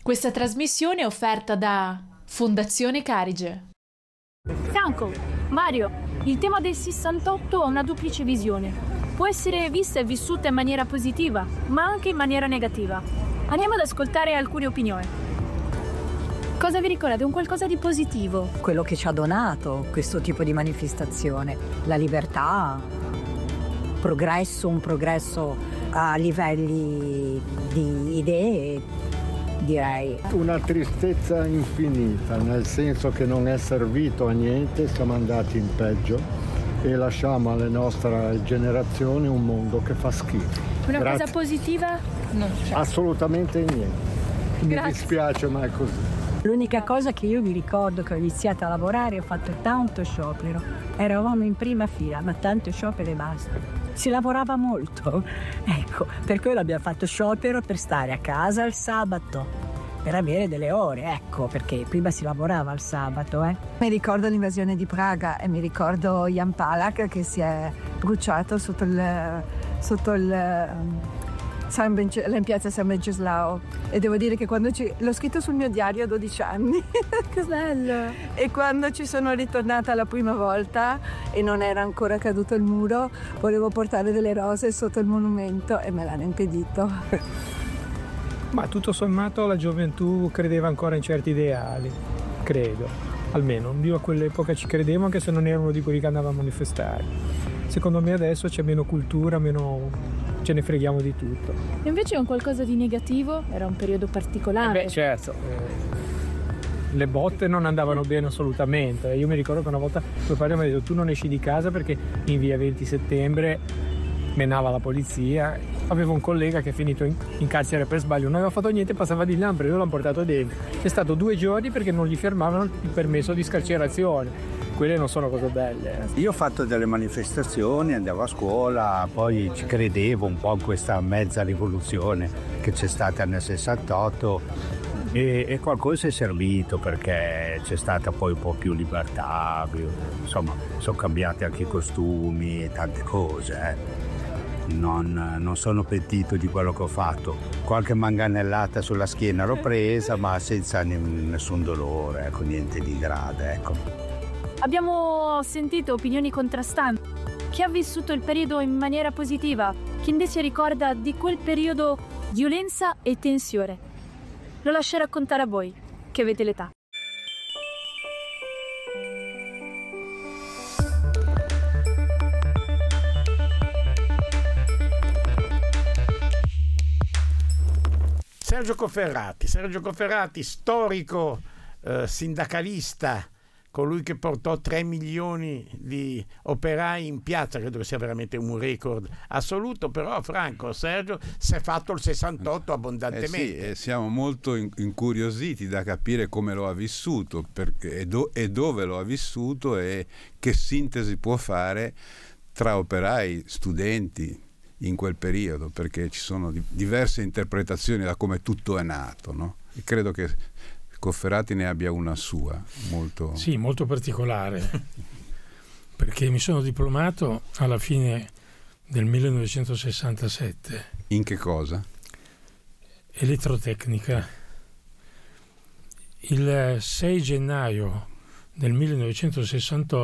Questa trasmissione è offerta da Fondazione Carige. Franco, Mario, il tema del 68 ha una duplice visione. Può essere vista e vissuta in maniera positiva, ma anche in maniera negativa. Andiamo ad ascoltare alcune opinioni. Cosa vi ricordate? Un qualcosa di positivo? Quello che ci ha donato questo tipo di manifestazione, la libertà, un progresso a livelli di idee, direi. Una tristezza infinita, nel senso che non è servito a niente, siamo andati in peggio e lasciamo alle nostre generazioni un mondo che fa schifo. Una Grazie. cosa positiva? Non c'è. Assolutamente niente. Mi dispiace, ma è così. L'unica cosa che io mi ricordo che ho iniziato a lavorare, ho fatto tanto sciopero. Eravamo in prima fila, ma tanto sciopero e basta. Si lavorava molto, ecco, per quello abbiamo fatto sciopero per stare a casa il sabato, per avere delle ore, ecco, perché prima si lavorava il sabato, Mi ricordo l'invasione di Praga e mi ricordo Jan Palach che si è bruciato sotto il in piazza San Venceslao, e devo dire che quando l'ho scritto sul mio diario a 12 anni Che bello! e quando ci sono ritornata la prima volta e non era ancora caduto il muro, volevo portare delle rose sotto il monumento e me l'hanno impedito. Ma tutto sommato la gioventù credeva ancora in certi ideali, credo, almeno io a quell'epoca ci credevo, anche se non ero uno di quelli che andava a manifestare. Secondo me adesso c'è meno cultura, meno ce ne freghiamo di tutto. E invece un qualcosa di negativo? Era un periodo particolare? Certo, le botte non andavano bene assolutamente. Io mi ricordo che una volta mio padre mi ha detto: tu non esci di casa perché in via 20 settembre menava la polizia. Avevo un collega che è finito in carcere per sbaglio, non aveva fatto niente, passava di là, io l'ho portato dentro. È stato 2 giorni perché non gli fermavano il permesso di scarcerazione. Quelle non sono cose belle. Io ho fatto delle manifestazioni, andavo a scuola, poi ci credevo un po' in questa mezza rivoluzione che c'è stata nel 68 e qualcosa è servito perché c'è stata poi un po' più libertà, insomma sono cambiati anche i costumi e tante cose. Non sono pentito di quello che ho fatto. Qualche manganellata sulla schiena l'ho presa, ma senza nessun dolore, niente di grave, ecco. Abbiamo sentito opinioni contrastanti. Chi ha vissuto il periodo in maniera positiva, chi invece ricorda di quel periodo violenza e tensione. Lo lascio raccontare a voi, che avete l'età. Sergio Cofferati, storico sindacalista, colui che portò 3 milioni di operai in piazza, credo che sia veramente un record assoluto, però Sergio si è fatto il 68 abbondantemente. Sì, siamo molto incuriositi da capire come lo ha vissuto, perché, e dove lo ha vissuto e che sintesi può fare tra operai, studenti in quel periodo, perché ci sono diverse interpretazioni da come tutto è nato, no? E credo che Cofferati ne abbia una sua molto... Sì, molto particolare, perché mi sono diplomato alla fine del 1967. In che cosa? Elettrotecnica. Il 6 gennaio del 1968